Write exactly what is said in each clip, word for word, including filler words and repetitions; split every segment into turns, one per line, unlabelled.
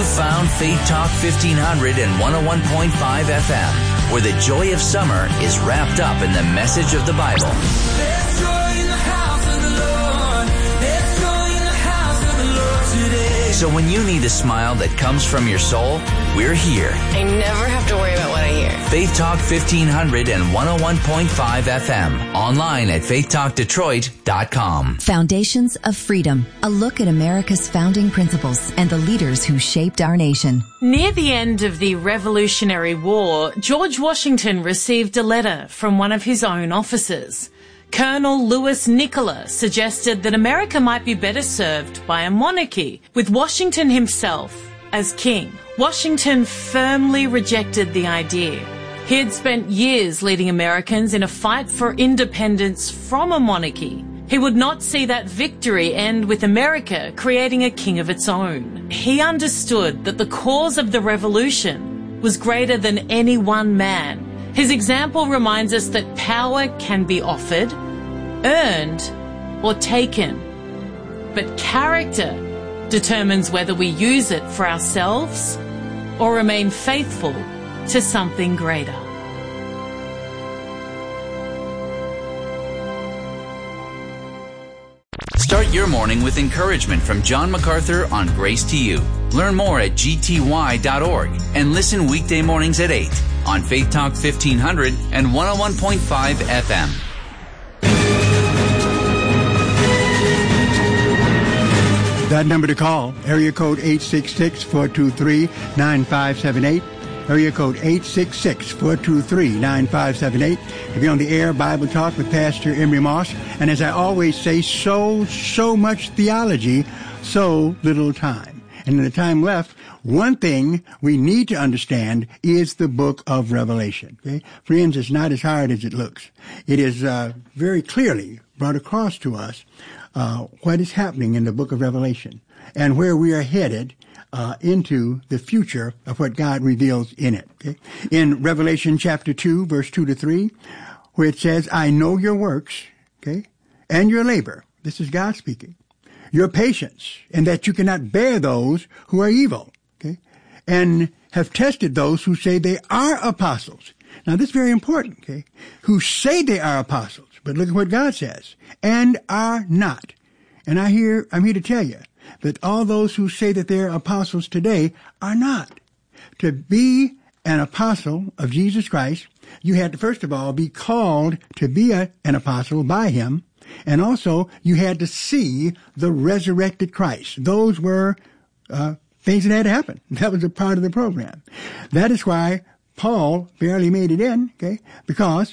found Faith Talk fifteen hundred and one oh one point five F M, where the joy of summer is wrapped up in the message of the Bible.
There's joy in the house of the Lord. There's joy in the house of the Lord today.
So when you need a smile that comes from your soul, we're here.
I never have to worry about what I hear.
Faith Talk fifteen hundred and one oh one point five F M. Online at faith talk detroit dot com.
Foundations of Freedom. A look at America's founding principles and the leaders who shaped our nation.
Near the end of the Revolutionary War, George Washington received a letter from one of his own officers. Colonel Louis Nicola suggested that America might be better served by a monarchy, with Washington himself as king. Washington firmly rejected the idea. He had spent years leading Americans in a fight for independence from a monarchy. He would not see that victory end with America creating a king of its own. He understood that the cause of the revolution was greater than any one man. His example reminds us that power can be offered, earned, or taken. But character determines whether we use it for ourselves or remain faithful to something greater.
Start your morning with encouragement from John MacArthur on Grace to You. Learn more at g t y dot org and listen weekday mornings at eight on Faith Talk fifteen hundred and one oh one point five F M.
That number to call, area code eight six six, four two three, nine five seven eight. Area code eight six six, four two three, nine five seven eight. If you're on the air, Bible Talk with Pastor Emery Moss. And as I always say, so, so much theology, so little time. And in the time left, one thing we need to understand is the book of Revelation. Okay? Friends, it's not as hard as it looks. It is uh, very clearly brought across to us uh, what is happening in the book of Revelation and where we are headed Uh, into the future of what God reveals in it. Okay? In Revelation chapter two, verse two to three, where it says, I know your works, okay, and your labor. This is God speaking. Your patience, and that you cannot bear those who are evil, okay, and have tested those who say they are apostles. Now, this is very important, okay, who say they are apostles, but look at what God says, and are not. And I hear, I'm here to tell you, that all those who say that they're apostles today are not. To be an apostle of Jesus Christ, you had to, first of all, be called to be a, an apostle by him, and also you had to see the resurrected Christ. Those were uh, things that had to happen. That was a part of the program. That is why Paul barely made it in, okay, because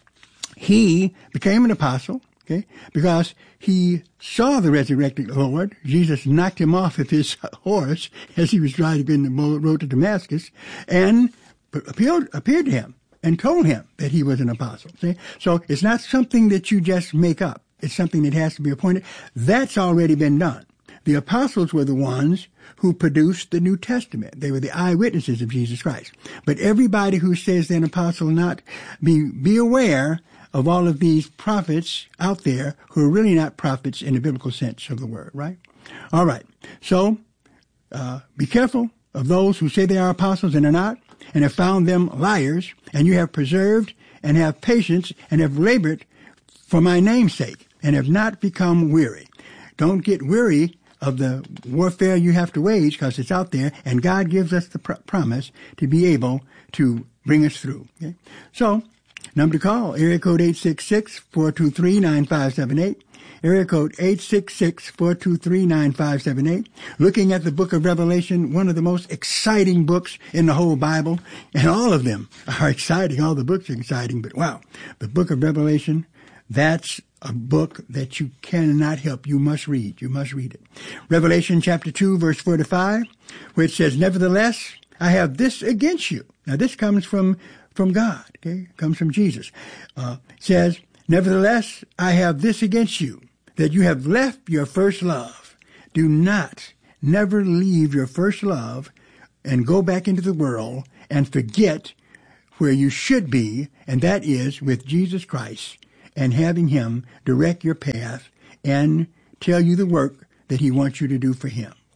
he became an apostle, okay, because he saw the resurrected Lord. Jesus knocked him off of his horse as he was driving in the road to Damascus and appeared, appeared to him and told him that he was an apostle. See? So it's not something that you just make up. It's something that has to be appointed. That's already been done. The apostles were the ones who produced the New Testament. They were the eyewitnesses of Jesus Christ. But everybody who says they're an apostle, not be, be aware of all of these prophets out there who are really not prophets in the biblical sense of the word, right? All right. So, uh, be careful of those who say they are apostles and are not, and have found them liars, and you have preserved and have patience and have labored for my name's sake and have not become weary. Don't get weary of the warfare you have to wage because it's out there, and God gives us the pr- promise to be able to bring us through. Okay? So, number to call, area code eight six six, four two three, nine five seven eight. Area code eight six six, four two three, nine five seven eight. Looking at the book of Revelation, one of the most exciting books in the whole Bible. And all of them are exciting. All the books are exciting. But wow, the book of Revelation, that's a book that you cannot help. You must read. You must read it. Revelation chapter two, verse four to five, where it says, Nevertheless, I have this against you. Now this comes from From God, okay? It comes from Jesus. Uh, says, Nevertheless, I have this against you, that you have left your first love. Do not, never leave your first love and go back into the world and forget where you should be, and that is with Jesus Christ, and having him direct your path and tell you the work that he wants you to do for him.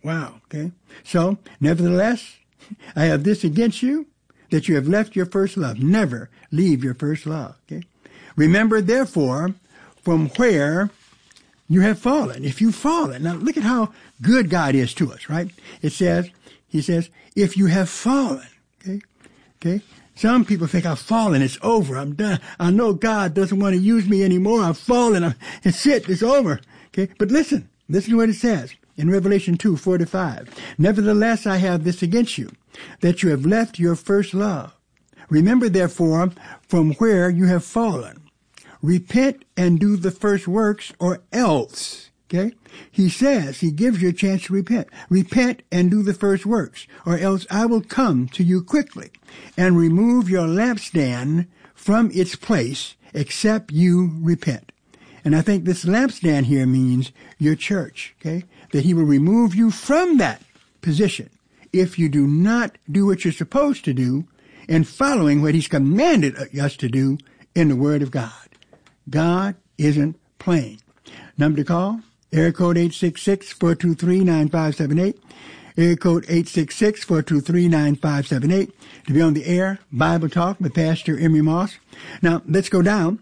Wow, okay? So, nevertheless, I have this against you, that you have left your first love. Never leave your first love, okay? Remember, therefore, from where you have fallen. If you've fallen. Now, look at how good God is to us, right? It says, he says, if you have fallen, okay? Okay? Some people think I've fallen, it's over, I'm done. I know God doesn't want to use me anymore. I've fallen, I'm, it's it, it's over. Okay? But listen, listen to what it says in Revelation two, four to five. Nevertheless, I have this against you, that you have left your first love. Remember, therefore, from where you have fallen. Repent and do the first works, or else. Okay? He says, he gives you a chance to repent. Repent and do the first works, or else I will come to you quickly and remove your lampstand from its place, except you repent. And I think this lampstand here means your church, okay? That he will remove you from that position if you do not do what you're supposed to do and following what he's commanded us to do in the Word of God. God isn't playing. Number to call, area code eight six six, four two three, nine five seven eight. Area code eight six six, four two three, nine five seven eight. To be on the air, Bible Talk with Pastor Emery Moss. Now, let's go down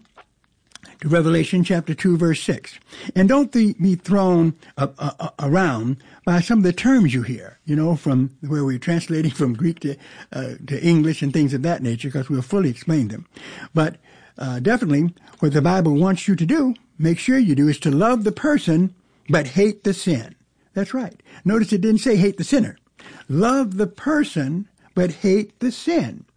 to Revelation chapter two, verse six. And don't be thrown uh, uh, around by some of the terms you hear, you know, from where we're translating from Greek to, uh, to English and things of that nature, because we'll fully explain them. But uh, definitely, what the Bible wants you to do, make sure you do, is to love the person, but hate the sin. That's right. Notice it didn't say hate the sinner. Love the person, but hate the sin.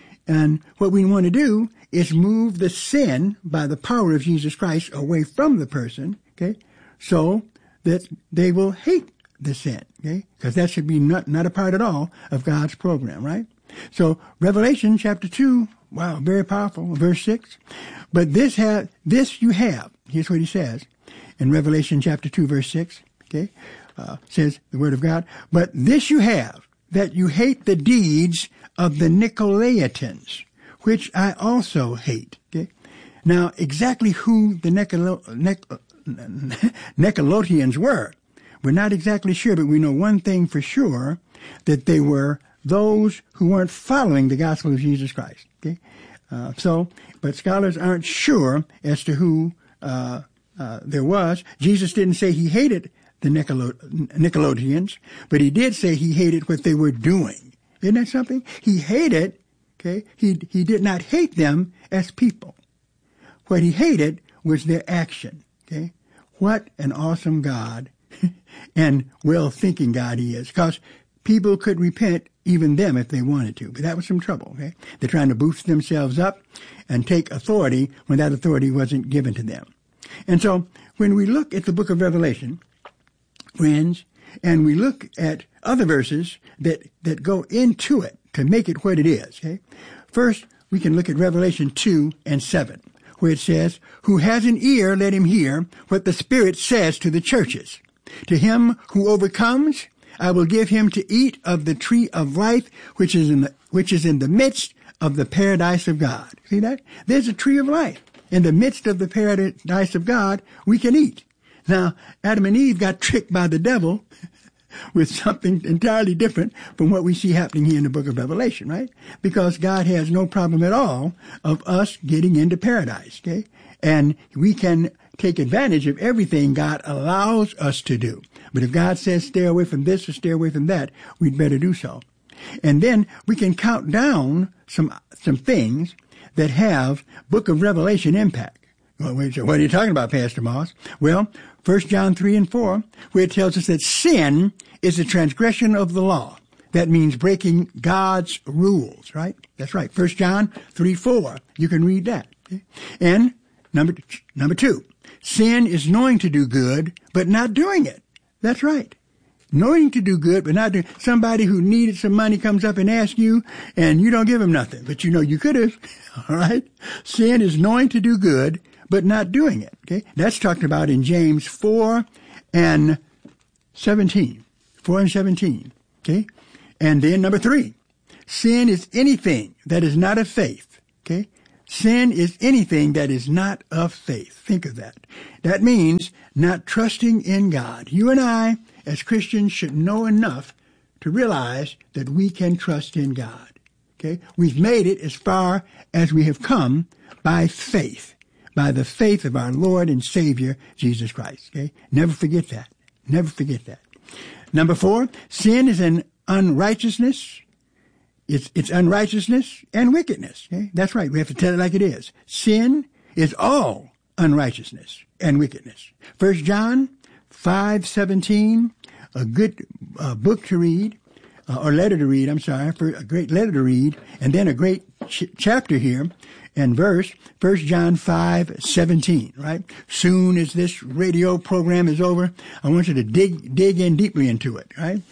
And what we want to do is move the sin by the power of Jesus Christ away from the person, okay, so that they will hate the sin, okay, because that should be not, not a part at all of God's program, right? So Revelation chapter two, wow, very powerful, verse six. But this have, this you have, here's what he says in Revelation chapter two, verse six, okay, uh, says the Word of God, but this you have, that you hate the deeds of the Nicolaitans, which I also hate. Okay? Now, exactly who the Nicolo- Nic- Nicolaitans were, we're not exactly sure, but we know one thing for sure, that they were those who weren't following the gospel of Jesus Christ. Okay? Uh, so, but scholars aren't sure as to who uh, uh, there was. Jesus didn't say he hated the Nicolo- Nicolaitans, but he did say he hated what they were doing. Isn't that something? He hated, okay, he, he did not hate them as people. What he hated was their action, okay? What an awesome God and well-thinking God he is, because people could repent, even them, if they wanted to. But that was some trouble, okay? They're trying to boost themselves up and take authority when that authority wasn't given to them. And so when we look at the book of Revelation, friends, and we look at other verses that, that go into it to make it what it is, okay? First, we can look at Revelation two and seven, where it says, who has an ear, let him hear what the Spirit says to the churches. To him who overcomes, I will give him to eat of the tree of life, which is in the, which is in the midst of the paradise of God. See that? There's a tree of life. In the midst of the paradise of God, we can eat. Now, Adam and Eve got tricked by the devil with something entirely different from what we see happening here in the book of Revelation, right? Because God has no problem at all of us getting into paradise, okay? And we can take advantage of everything God allows us to do. But if God says stay away from this or stay away from that, we'd better do so. And then we can count down some some things that have book of Revelation impact. Well, wait, so what are you talking about, Pastor Moss? Well, First John three and four, where it tells us that sin is a transgression of the law. That means breaking God's rules, right? That's right. First John three, four. You can read that. Okay? And number, number two, sin is knowing to do good, but not doing it. That's right. Knowing to do good, but not doing it. Somebody who needed some money comes up and asks you, and you don't give him nothing, but you know you could have. All right? Sin is knowing to do good, but not doing it. Okay? That's talked about in James four and seventeen. four and seventeen. Okay? And then number three, sin is anything that is not of faith. Okay? Sin is anything that is not of faith. Think of that. That means not trusting in God. You and I, as Christians, should know enough to realize that we can trust in God. Okay? We've made it as far as we have come by faith, by the faith of our Lord and Savior, Jesus Christ. Okay? Never forget that. Never forget that. Number four, sin is an unrighteousness. It's, it's unrighteousness and wickedness. Okay? That's right. We have to tell it like it is. Sin is all unrighteousness and wickedness. First John five seventeen, a good uh, book to read, uh, or letter to read, I'm sorry, for a great letter to read, and then a great ch- chapter here and verse, First John five seventeen, right? Soon as this radio program is over, I want you to dig, dig in deeply into it, right?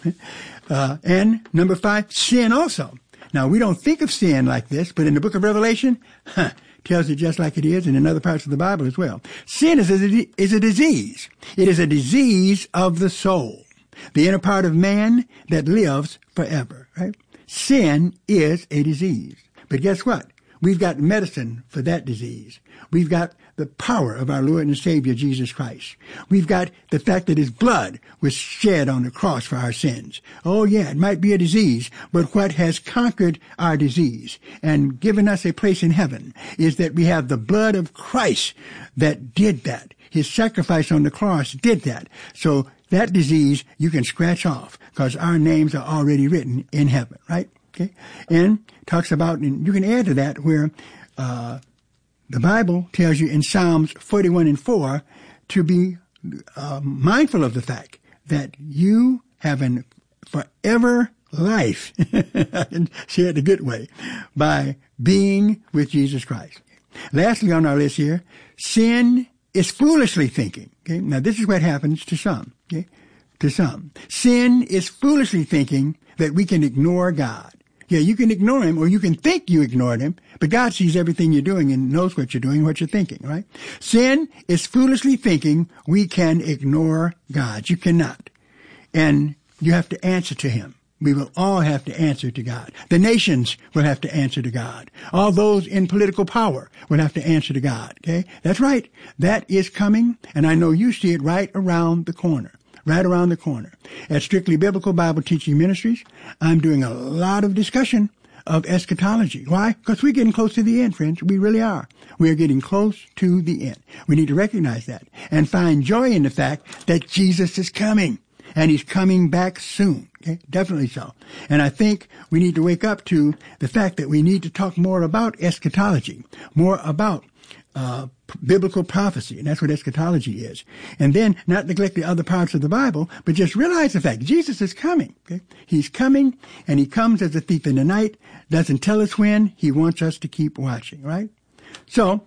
Uh, and number five, sin also. Now, we don't think of sin like this, but in the book of Revelation, huh, tells it just like it is, and in other parts of the Bible as well. Sin is a, is a disease. It is a disease of the soul, the inner part of man that lives forever, right? Sin is a disease. But guess what? We've got medicine for that disease. We've got the power of our Lord and Savior, Jesus Christ. We've got the fact that his blood was shed on the cross for our sins. Oh, yeah, it might be a disease, but what has conquered our disease and given us a place in heaven is that we have the blood of Christ that did that. His sacrifice on the cross did that. So that disease you can scratch off because our names are already written in heaven, right? Okay. And talks about, and you can add to that where, uh, the Bible tells you in Psalms forty-one and four to be uh, mindful of the fact that you have an forever life, I can say it the good way, by being with Jesus Christ. Lastly on our list here, sin is foolishly thinking. Okay? Now this is what happens to some. Okay? To some. Sin is foolishly thinking that we can ignore God. Yeah, you can ignore him, or you can think you ignored him, but God sees everything you're doing and knows what you're doing, what you're thinking, right? Sin is foolishly thinking we can ignore God. You cannot. And you have to answer to him. We will all have to answer to God. The nations will have to answer to God. All those in political power will have to answer to God, okay? That's right. That is coming, and I know you see it right around the corner. Right around the corner. At Strictly Biblical Bible Teaching Ministries, I'm doing a lot of discussion of eschatology. Why? Because we're getting close to the end, friends. We really are. We are getting close to the end. We need to recognize that and find joy in the fact that Jesus is coming, and he's coming back soon. Okay? Definitely so. And I think we need to wake up to the fact that we need to talk more about eschatology, more about Uh, biblical prophecy, and that's what eschatology is. And then not neglect the other parts of the Bible, but just realize the fact Jesus is coming. Okay? He's coming, and he comes as a thief in the night, doesn't tell us when, he wants us to keep watching, right? So,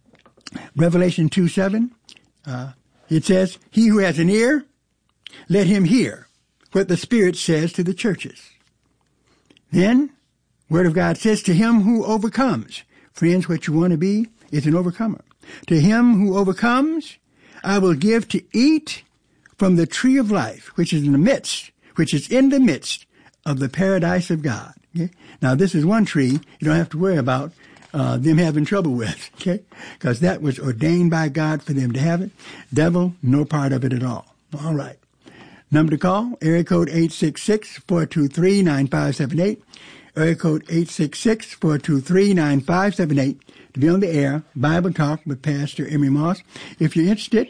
Revelation two seven, uh, it says, he who has an ear, let him hear what the Spirit says to the churches. Then, Word of God says, to him who overcomes. Friends, what you want to be is an overcomer. To him who overcomes, I will give to eat from the tree of life, which is in the midst, which is in the midst of the paradise of God. Okay? Now, this is one tree you don't have to worry about uh, them having trouble with, okay? Because that was ordained by God for them to have it. Devil, no part of it at all. All right. Number to call, area code eight six six, four two three, nine five seven eight. Area code eight six six, four two three, nine five seven eight. To be on the air, Bible Talk with Pastor Emery Moss. If you're interested,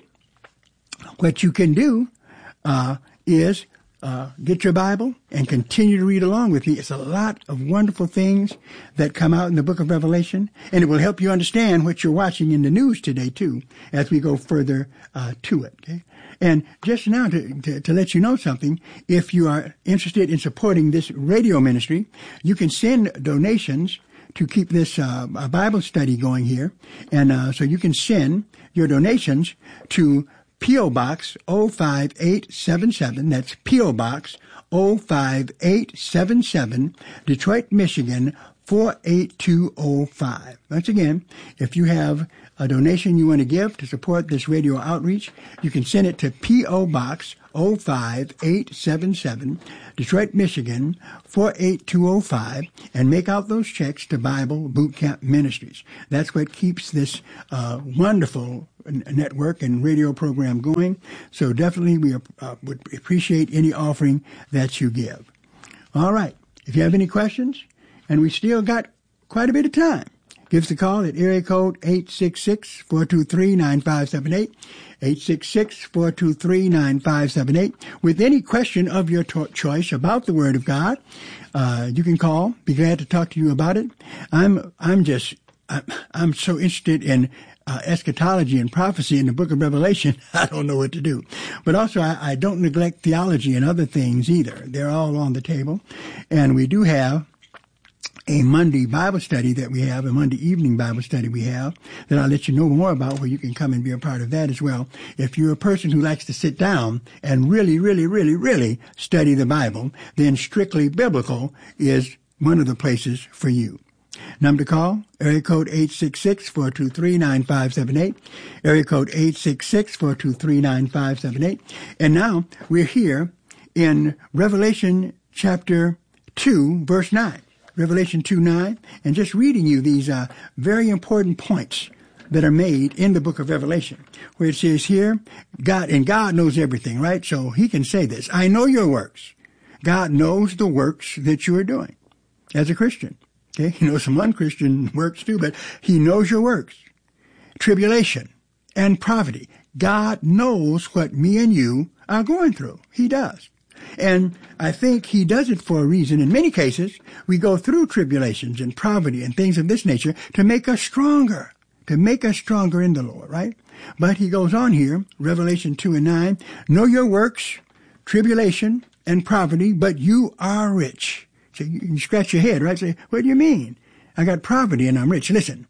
what you can do uh, is uh, get your Bible and continue to read along with me. It's a lot of wonderful things that come out in the book of Revelation, and it will help you understand what you're watching in the news today, too, as we go further uh, to it. Okay? And just now, to, to, to let you know something, if you are interested in supporting this radio ministry, you can send donations to keep this uh, Bible study going here. And uh, so you can send your donations to P O. Box oh five eight seven seven. That's P O. Box oh five eight seven seven, Detroit, Michigan, four eight two oh five. Once again, if you have a donation you want to give to support this radio outreach, you can send it to P O. Box oh five eight seven seven, Detroit, Michigan, four eight two oh five, and make out those checks to Bible Boot Camp Ministries. That's what keeps this uh, wonderful network and radio program going. So definitely we uh, would appreciate any offering that you give. All right. If you have any questions, and we still got quite a bit of time, give us a call at area code eight six six, four two three, nine five seven eight, eight six six, four two three, nine five seven eight. With any question of your to- choice about the Word of God, uh, you can call. Be glad to talk to you about it. I'm, I'm just, I'm, I'm so interested in uh, eschatology and prophecy in the book of Revelation, I don't know what to do. But also, I, I don't neglect theology and other things either. They're all on the table. And we do have a Monday Bible study that we have, a Monday evening Bible study we have, that I'll let you know more about, where you can come and be a part of that as well. If you're a person who likes to sit down and really, really, really, really study the Bible, then Strictly Biblical is one of the places for you. Number to call, area code eight six six, four two three, nine five seven eight, area code eight six six, four two three, nine five seven eight. And now we're here in Revelation chapter two, verse nine. Revelation two nine, and just reading you these uh, very important points that are made in the book of Revelation, where it says here, God, and God knows everything, right? So he can say this, I know your works. God knows the works that you are doing as a Christian. Okay, he knows some unchristian works too, but he knows your works. Tribulation and poverty. God knows what me and you are going through. He does. And I think he does it for a reason. In many cases, we go through tribulations and poverty and things of this nature to make us stronger, to make us stronger in the Lord, right? But he goes on here, Revelation two and nine, know your works, tribulation and poverty, but you are rich. So you scratch your head, right? Say, what do you mean? I got poverty and I'm rich. Listen,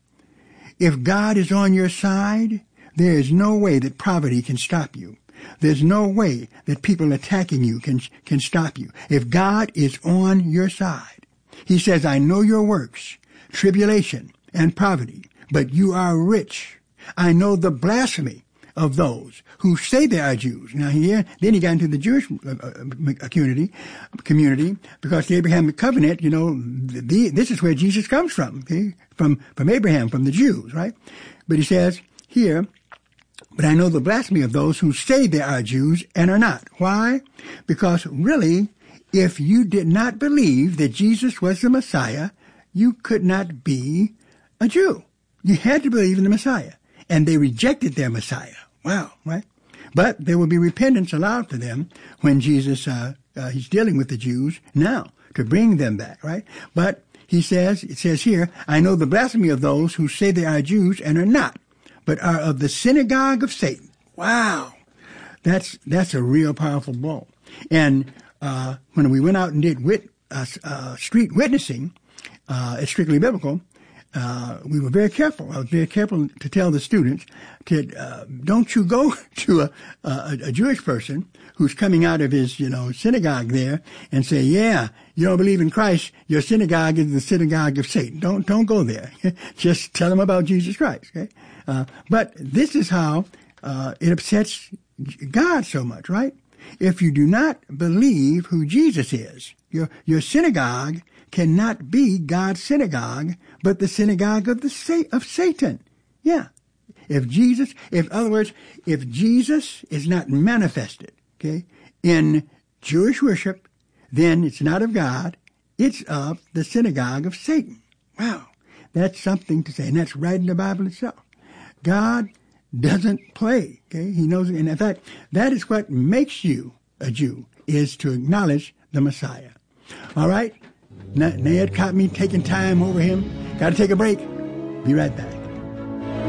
if God is on your side, there is no way that poverty can stop you. There's no way that people attacking you can can stop you. If God is on your side, he says, I know your works, tribulation and poverty, but you are rich. I know the blasphemy of those who say they are Jews. Now here, then he got into the Jewish uh, community, community, because the Abrahamic covenant, you know, the, this is where Jesus comes from, okay? From, from Abraham, from the Jews, right? But he says here, but I know the blasphemy of those who say they are Jews and are not. Why? Because really, if you did not believe that Jesus was the Messiah, you could not be a Jew. You had to believe in the Messiah. And they rejected their Messiah. Wow, right? But there will be repentance allowed for them when Jesus, uh, uh, he's dealing with the Jews now to bring them back, right? But he says, it says here, I know the blasphemy of those who say they are Jews and are not, but are of the synagogue of Satan. Wow. That's, that's a real powerful blow. And, uh, when we went out and did wit, uh, uh, street witnessing, uh, at Strictly Biblical, Uh, we were very careful. I was very careful to tell the students to, uh, don't you go to a, a, a Jewish person who's coming out of his, you know, synagogue there and say, yeah, you don't believe in Christ. Your synagogue is the synagogue of Satan. Don't, don't go there. Just tell them about Jesus Christ. Okay. Uh, but this is how, uh, it upsets God so much, right? If you do not believe who Jesus is, your, your synagogue cannot be God's synagogue, but the synagogue of the sa- of Satan. Yeah. If Jesus, if, in other words, if Jesus is not manifested, okay, in Jewish worship, then it's not of God, it's of the synagogue of Satan. Wow. That's something to say, and that's right in the Bible itself. God doesn't play, okay? He knows, and in fact, that is what makes you a Jew, is to acknowledge the Messiah. All right? Ned caught me taking time over him. Got to take a break. Be right back.